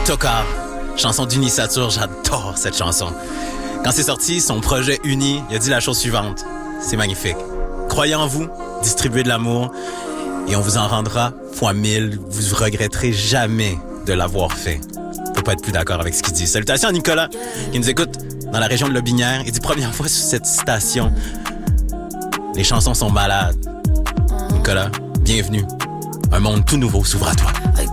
Autocar, chanson d'Unisatur, j'adore cette chanson. Quand c'est sorti, son projet Uni, il a dit la chose suivante. C'est magnifique. Croyez en vous, distribuez de l'amour, et on vous en rendra fois 1000. Vous regretterez jamais de l'avoir fait. Faut pas être plus d'accord avec ce qu'il dit. Salutations à Nicolas, qui nous écoute dans la région de Lobinière. Il dit première fois sur cette station. Les chansons sont malades. Nicolas, bienvenue. Un monde tout nouveau s'ouvre à toi.